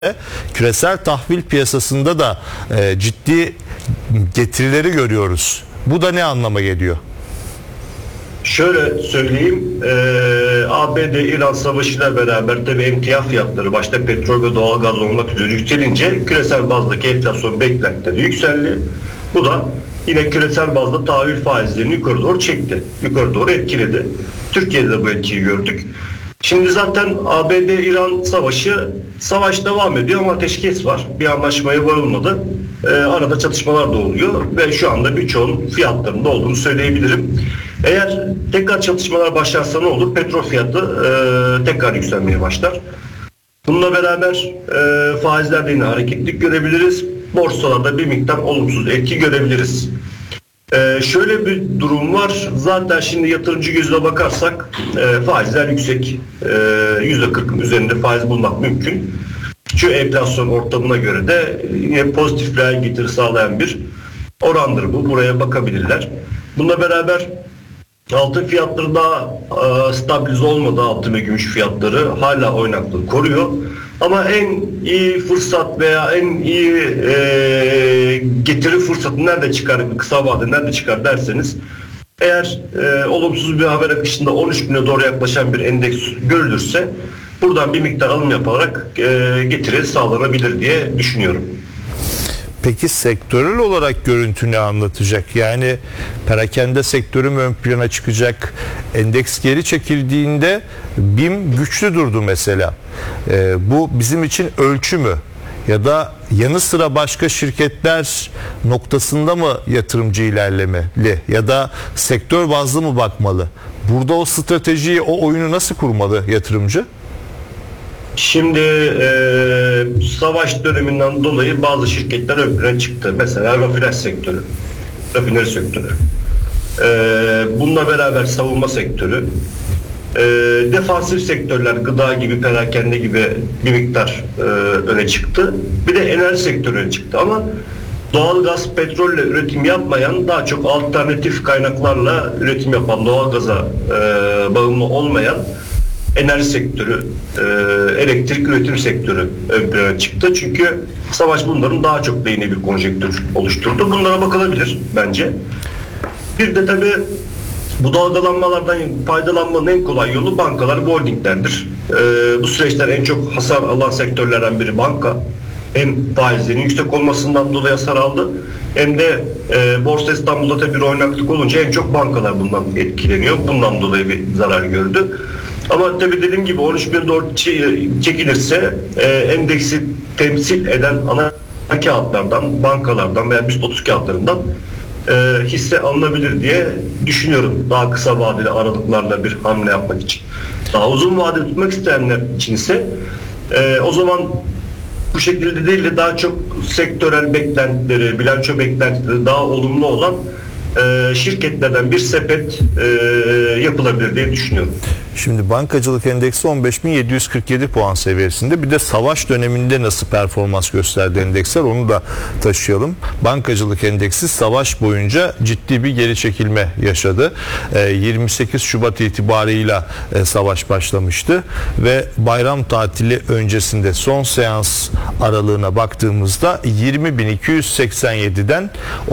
küresel tahvil piyasasında da ciddi getirileri görüyoruz. Bu da ne anlama geliyor? Şöyle söyleyeyim, ABD-İran savaşıyla beraber tabii emtia fiyatları başta petrol ve doğalgaz olmak üzere yükselince küresel bazdaki enflasyon beklentileri yükseldi. Bu da yine küresel bazda tahvil faizlerini yukarı doğru çekti. Yukarı doğru etkiledi. Türkiye'de de bu etkiyi gördük. Şimdi zaten ABD-İran savaş devam ediyor ama ateşkes var. Bir anlaşmaya varılmadı. Arada çatışmalar da oluyor ve şu anda birçoğun fiyatlarında olduğunu söyleyebilirim. Eğer tekrar çatışmalar başlarsa ne olur? Petrol fiyatı tekrar yükselmeye başlar. Bununla beraber faizlerde yine hareketlilik görebiliriz. Borsalarda bir miktar olumsuz etki görebiliriz. Şöyle bir durum var. Zaten şimdi yatırımcı gözüne bakarsak faizler yüksek. %40'ın üzerinde faiz bulmak mümkün. Şu enflasyon ortamına göre de yine pozitif reel getiri sağlayan bir orandır bu. Buraya bakabilirler. Bununla beraber altın fiyatları daha stabilize olmadı. Altın ve gümüş fiyatları hala oynaklığı koruyor. Ama en iyi fırsat veya en iyi getiri fırsatı nerede çıkar, kısa vadede nerede çıkar derseniz, eğer olumsuz bir haber akışında 13 bine doğru yaklaşan bir endeks görülürse buradan bir miktar alım yaparak getiri sağlanabilir diye düşünüyorum. Peki sektörel olarak görüntü ne anlatacak? Yani perakende sektörü mü ön plana çıkacak? Endeks geri çekildiğinde BİM güçlü durdu mesela. Bu bizim için ölçü mü? Ya da yanı sıra başka şirketler noktasında mı yatırımcı ilerlemeli? Ya da sektör bazlı mı bakmalı? Burada o stratejiyi, o oyunu nasıl kurmalı yatırımcı? Şimdi savaş döneminden dolayı bazı şirketler ön plana çıktı. Mesela rafineri sektörü. Bununla beraber savunma sektörü. Defansif sektörler, gıda gibi, perakende gibi bir miktar öne çıktı. Bir de enerji sektörü öne çıktı. Ama doğalgaz, petrolle üretim yapmayan, daha çok alternatif kaynaklarla üretim yapan, doğalgaza bağımlı olmayan enerji sektörü, elektrik üretim sektörü ön plana çıktı. Çünkü savaş bunların daha çok lehine bir konjektür oluşturdu. Bunlara bakılabilir bence. Bir de tabii bu dalgalanmalardan faydalanmanın en kolay yolu bankalar, holdinglerdir. Bu süreçler en çok hasar alan sektörlerden biri banka. Hem faizlerin yüksek olmasından dolayı hasar aldı, hem de Borsa İstanbul'da tabii bir oynaklık olunca en çok bankalar bundan etkileniyor. Bundan dolayı bir zarar gördü. Ama tabii dediğim gibi 13.000 doğru çekilirse endeksi temsil eden ana kağıtlardan, bankalardan veya BIST 30 kağıtlarından hisse alınabilir diye düşünüyorum. Daha kısa vadeli aralıklarla bir hamle yapmak için. Daha uzun vadeli tutmak isteyenler için ise o zaman bu şekilde değil de daha çok sektörel beklentileri, bilanço beklentileri daha olumlu olan şirketlerden bir sepet yapılabilir diye düşünüyorum. Şimdi bankacılık endeksi 15.747 puan seviyesinde. Bir de savaş döneminde nasıl performans gösterdi endeksler, onu da taşıyalım. Bankacılık endeksi savaş boyunca ciddi bir geri çekilme yaşadı. 28 Şubat itibarıyla savaş başlamıştı ve bayram tatili öncesinde son seans aralığına baktığımızda 20.287'den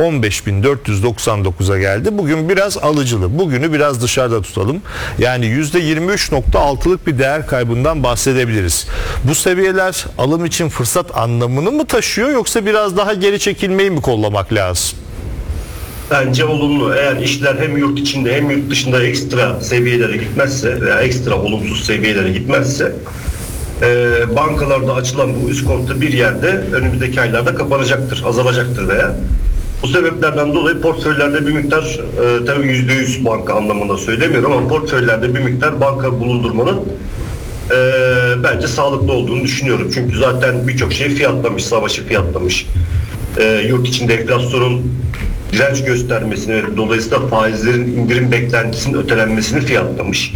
15.499'a geldi. Bugün biraz alıcılı. Bugünü biraz dışarıda tutalım. Yani %23.6'lık bir değer kaybından bahsedebiliriz. Bu seviyeler alım için fırsat anlamını mı taşıyor, yoksa biraz daha geri çekilmeyi mi kollamak lazım? Bence olumlu. Eğer işler hem yurt içinde hem yurt dışında ekstra seviyelere gitmezse veya ekstra olumsuz seviyelere gitmezse bankalarda açılan bu iskonto bir yerde önümüzdeki aylarda kapanacaktır, azalacaktır veya bu sebeplerden dolayı portföylerde bir miktar tabii %100 banka anlamında söylemiyorum ama portföylerde bir miktar banka bulundurmanın bence sağlıklı olduğunu düşünüyorum. Çünkü zaten birçok şey fiyatlamış, savaşı fiyatlamış. Yurt içinde enflasyonun direnç göstermesini, dolayısıyla faizlerin indirim beklentisinin ötelenmesini fiyatlamış.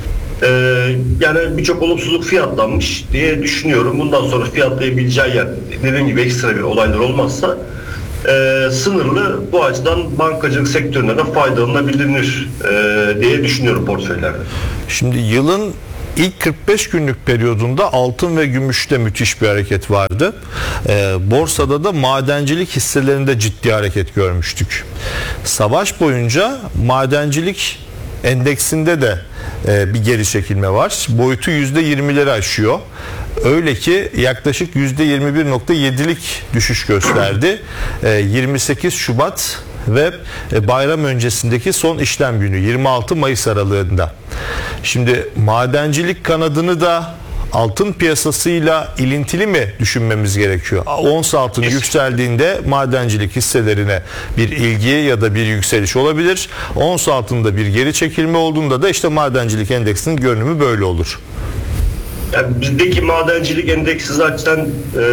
Yani birçok olumsuzluk fiyatlanmış diye düşünüyorum. Bundan sonra fiyatlayabileceği yer, dediğim gibi ekstra bir olaylar olmazsa sınırlı. Bu açıdan bankacılık sektörüne de faydalanabilir diye düşünüyorum portföylerde. Şimdi yılın İlk 45 günlük periyodunda altın ve gümüşte müthiş bir hareket vardı. Borsada da madencilik hisselerinde ciddi hareket görmüştük. Savaş boyunca madencilik endeksinde de bir geri çekilme var. Boyutu %20'leri aşıyor. Öyle ki yaklaşık %21.7'lik düşüş gösterdi. 28 Şubat ve bayram öncesindeki son işlem günü 26 Mayıs aralığında. Şimdi madencilik kanadını da altın piyasasıyla ilintili mi düşünmemiz gerekiyor? Ons altın yükseldiğinde madencilik hisselerine bir ilgi ya da bir yükseliş olabilir. Ons altında bir geri çekilme olduğunda da işte madencilik endeksinin görünümü böyle olur. Yani bizdeki madencilik endeksi zaten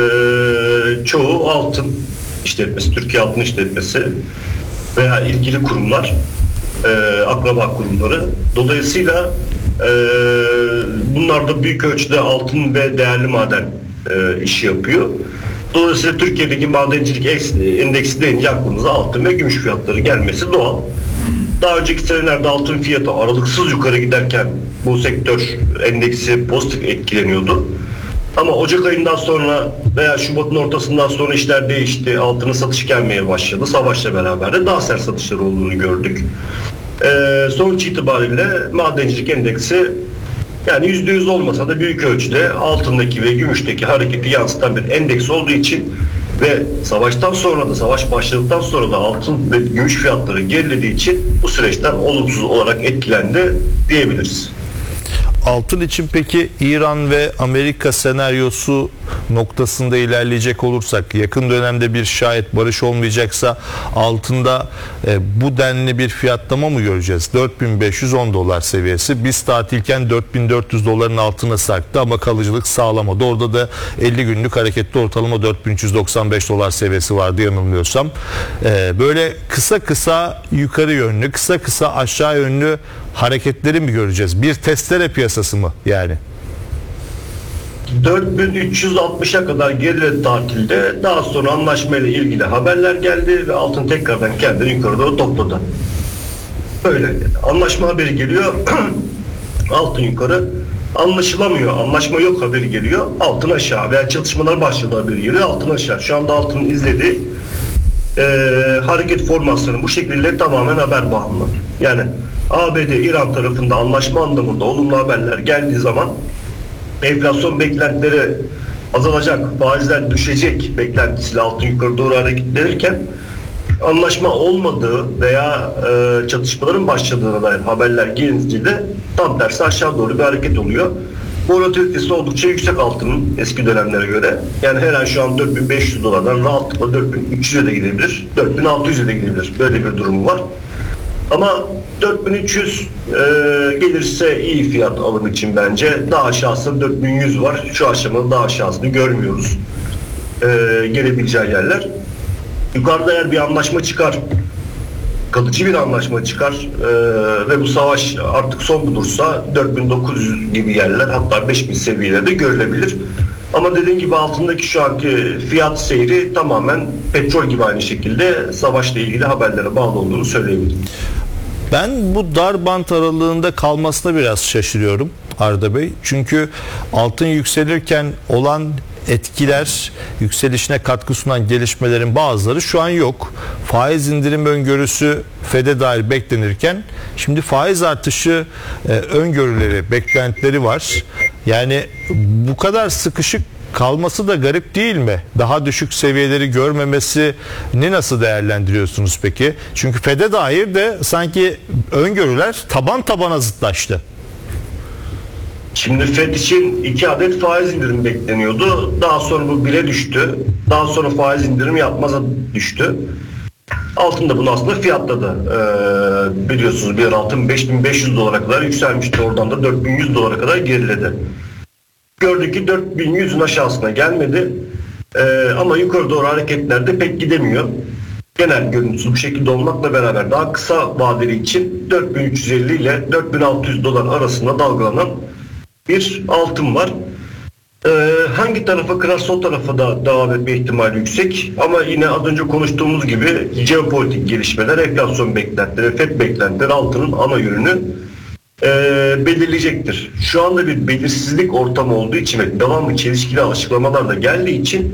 çoğu altın işletmesi, Türkiye Altın İşletmesi veya ilgili kurumlar, akraba kurumları. Dolayısıyla bunlar da büyük ölçüde altın ve değerli maden işi yapıyor. Dolayısıyla Türkiye'deki madencilik endeksi deyince aklımıza altın ve gümüş fiyatları gelmesi doğal. Daha önceki senelerde altın fiyatı aralıksız yukarı giderken bu sektör endeksi pozitif etkileniyordu. Ama Ocak ayından sonra veya Şubat'ın ortasından sonra işler değişti. Altının satış gelmeye başladı. Savaşla beraber de daha sert satışlar olduğunu gördük. Sonuç itibariyle madencilik endeksi yani %100 olmasa da büyük ölçüde altındaki ve gümüşteki hareketi yansıtan bir endeks olduğu için ve savaştan sonra da, savaş başladıktan sonra da altın ve gümüş fiyatları gerilediği için bu süreçten olumsuz olarak etkilendi diyebiliriz. Altın için peki İran ve Amerika senaryosu noktasında ilerleyecek olursak, yakın dönemde bir şayet barış olmayacaksa altında bu denli bir fiyatlama mı göreceğiz? 4510 dolar seviyesi. Biz tatilken 4400 doların altına sarktı ama kalıcılık sağlamadı. Orada da 50 günlük hareketli ortalama 4395 dolar seviyesi vardı yanılmıyorsam. Böyle kısa kısa yukarı yönlü, kısa kısa aşağı yönlü hareketleri mi göreceğiz? Bir testere piyasası mı yani? 4360'a kadar geriledi tatilde. Daha sonra anlaşmayla ilgili haberler geldi ve altın tekrardan kendini yukarı doğru topladı. Böyle anlaşma haberi geliyor. Altın yukarı. Anlaşılamıyor. Anlaşma yok haberi geliyor. Altın aşağı veya çatışmalar başladı haberi geliyor. Altın aşağı. Şu anda altının izlediği hareket formasyonu bu şekilde tamamen haber bağımlı. Yani ABD, İran tarafında anlaşma anlamında olumlu haberler geldiği zaman enflasyon beklentileri azalacak, faizler düşecek beklentisiyle altın yukarı doğru hareketlenirken anlaşma olmadığı veya çatışmaların başladığına dair haberler gelince de tam tersi aşağı doğru bir hareket oluyor. Volatilitesi oldukça yüksek altının eski dönemlere göre. Yani her an şu an 4500 dolardan rahatlıkla 4300'e de gidebilir, 4600'e de gidebilir. Böyle bir durumu var. Ama 4300 gelirse iyi fiyat alım için bence. Daha aşağısında 4100 var. Şu aşamada daha aşağısını görmüyoruz. Gelebileceği yerler. Yukarıda eğer bir anlaşma çıkar, kalıcı bir anlaşma çıkar ve bu savaş artık son bulursa 4900 gibi yerler, hatta 5000 seviyelerde görülebilir. Ama dediğim gibi altındaki şu anki fiyat seyri tamamen petrol gibi aynı şekilde savaşla ilgili haberlere bağlı olduğunu söyleyebilirim. Ben bu dar bant aralığında kalmasına biraz şaşırıyorum Arda Bey. Çünkü altın yükselirken olan etkiler, yükselişine katkı sunan gelişmelerin bazıları şu an yok. Faiz indirim öngörüsü FED'e dair beklenirken şimdi faiz artışı öngörüleri, beklentileri var. Yani bu kadar sıkışık kalması da garip değil mi? Daha düşük seviyeleri görmemesini nasıl değerlendiriyorsunuz peki? Çünkü FED'e dair de sanki öngörüler taban tabana zıtlaştı. Şimdi FED için 2 adet faiz indirim bekleniyordu. Daha sonra bu 1'e düştü. Daha sonra faiz indirim yapmaza düştü. Altın da bunu aslında fiyatladı. Biliyorsunuz bir altın 5500 dolara kadar yükselmişti. Oradan da 4100 dolara kadar geriledi. Gördük ki 4100'ün aşağısına gelmedi. Ama yukarı doğru hareketlerde pek gidemiyor. Genel görüntüsü bu şekilde olmakla beraber daha kısa vadeli için 4350 ile 4600 dolar arasında dalgalanan bir altın var. Hangi tarafa kırarsa o tarafa da devam etme ihtimali yüksek. Ama yine az önce konuştuğumuz gibi jeopolitik gelişmeler, enflasyon beklentileri, FED beklentileri altının ana yönünü belirleyecektir. Şu anda bir belirsizlik ortamı olduğu için ve devamlı çelişkili açıklamalar da geldiği için